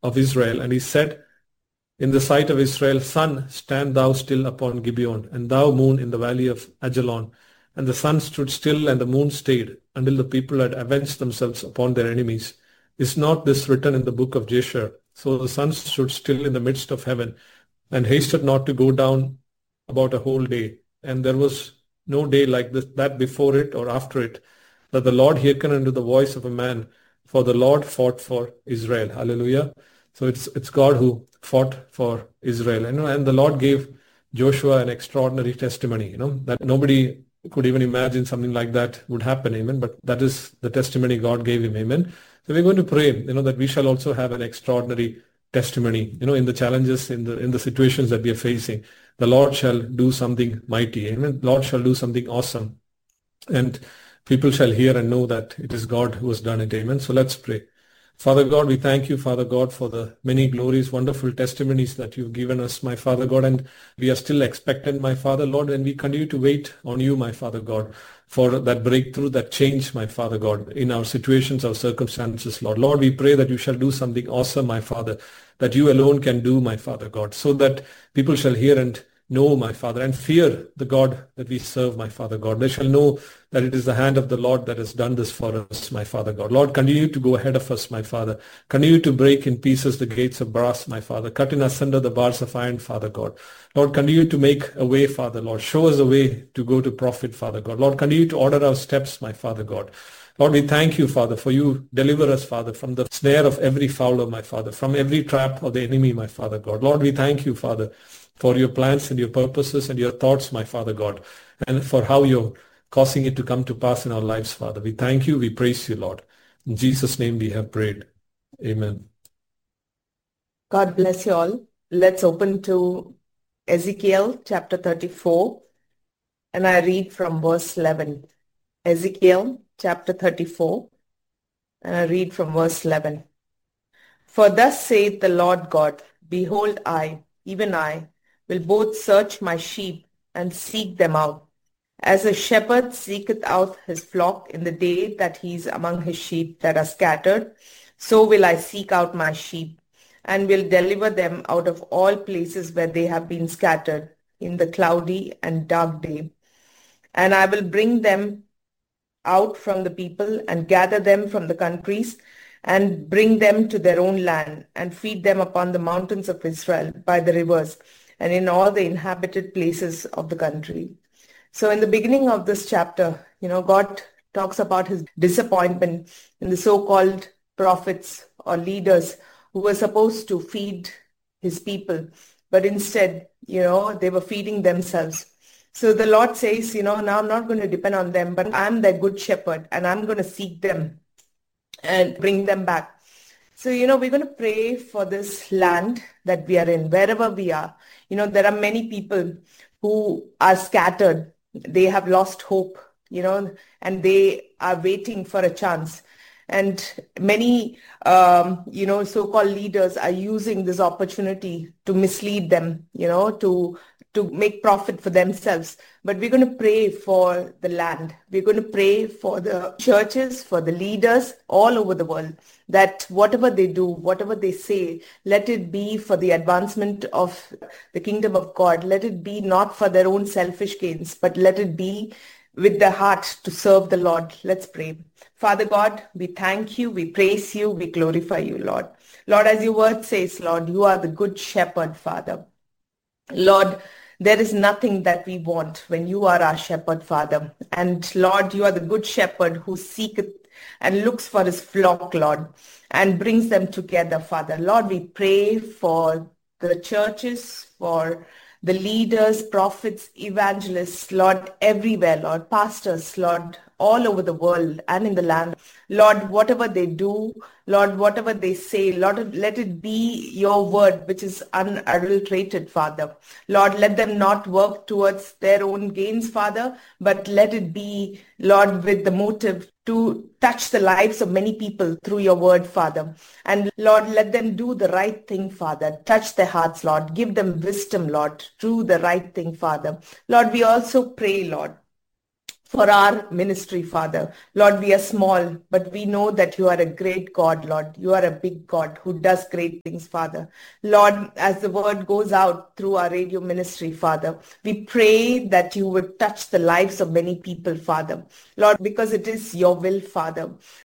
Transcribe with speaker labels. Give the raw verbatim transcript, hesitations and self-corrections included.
Speaker 1: of Israel. And he said in the sight of Israel, Sun, stand thou still upon Gibeon, and thou moon in the valley of Ajalon. And the sun stood still and the moon stayed until the people had avenged themselves upon their enemies. Is not this written in the book of Jasher? So the sun stood still in the midst of heaven and hasted not to go down about a whole day. And there was no day like this, that before it or after it, that the Lord hearkened unto the voice of a man, for the Lord fought for Israel. Hallelujah. So it's it's God who fought for Israel. And, and the Lord gave Joshua an extraordinary testimony, you know, that nobody could even imagine something like that would happen. Amen. But that is the testimony God gave him. Amen. So we're going to pray, you know, that we shall also have an extraordinary testimony, you know, in the challenges, in the in the situations that we are facing. The Lord shall do something mighty. Amen. The Lord shall do something awesome. And people shall hear and know that it is God who has done it. Amen. So let's pray. Father God, we thank you, Father God, for the many glorious, wonderful testimonies that you've given us, my Father God, and we are still expectant, my Father Lord, and we continue to wait on you, my Father God, for that breakthrough, that change, my Father God, in our situations, our circumstances, Lord. Lord, we pray that you shall do something awesome, my Father, that you alone can do, my Father God, so that people shall hear and know, my Father, and fear the God that we serve, my Father God. They shall know that it is the hand of the Lord that has done this for us, my Father God. Lord, continue to go ahead of us, my Father. Continue to break in pieces the gates of brass, my Father. Cut in asunder the bars of iron, Father God. Lord, continue to make a way, Father, Lord. Show us a way to go to profit, Father God. Lord, continue to order our steps, my Father God. Lord, we thank you, Father, for you deliver us, Father, from the snare of every fowler, my Father, from every trap of the enemy, my Father God. Lord, we thank you, Father, for your plans and your purposes and your thoughts, my Father God, and for how you're causing it to come to pass in our lives, Father. We thank you. We praise you, Lord. In Jesus' name we have prayed. Amen.
Speaker 2: God bless you all. Let's open to Ezekiel chapter thirty-four, and I read from verse eleven. Ezekiel chapter thirty-four, and I read from verse eleven. For thus saith the Lord God, behold, I, even I, will both search my sheep and seek them out. As a shepherd seeketh out his flock in the day that he is among his sheep that are scattered, so will I seek out my sheep, and will deliver them out of all places where they have been scattered in the cloudy and dark day. And I will bring them out from the people and gather them from the countries and bring them to their own land and feed them upon the mountains of Israel by the rivers and in all the inhabited places of the country. So in the beginning of this chapter, you know, God talks about his disappointment in the so-called prophets or leaders who were supposed to feed his people, but instead, you know, they were feeding themselves. So the Lord says, you know, now I'm not going to depend on them, but I'm their good shepherd and I'm going to seek them and bring them back. So, you know, we're going to pray for this land that we are in, wherever we are. You know, there are many people who are scattered. They have lost hope, you know, and they are waiting for a chance. And many, um, you know, so-called leaders are using this opportunity to mislead them, you know, to to make profit for themselves. But we're going to pray for the land. We're going to pray for the churches, for the leaders all over the world, that whatever they do, whatever they say, let it be for the advancement of the kingdom of God. Let it be not for their own selfish gains, but let it be with the heart to serve the Lord. Let's pray. Father God, we thank you, we praise you, we glorify you, Lord. Lord, as your word says, Lord, you are the good shepherd, Father. Lord, there is nothing that we want when you are our shepherd, Father. And Lord, you are the good shepherd who seeketh and looks for his flock, Lord, and brings them together, Father. Lord, we pray for the churches, for the leaders, prophets, evangelists, Lord, everywhere, Lord, pastors, Lord, all over the world and in the land. Lord, whatever they do, Lord, whatever they say, Lord, let it be your word, which is unadulterated, Father. Lord, let them not work towards their own gains, Father, but let it be, Lord, with the motive to touch the lives of many people through your word, Father. And Lord, let them do the right thing, Father. Touch their hearts, Lord. Give them wisdom, Lord, do the right thing, Father. Lord, we also pray, Lord, for our ministry, Father. Lord, we are small, but we know that you are a great God, Lord. You are a big God who does great things, Father. Lord, as the word goes out through our radio ministry, Father, we pray that you would touch the lives of many people, Father. Lord, because it is your will, Father.